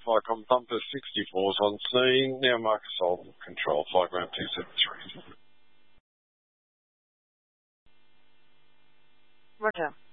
Flycom Bumper 64's on scene. Now Marcus Oldham, control, Flyground 273. Roger.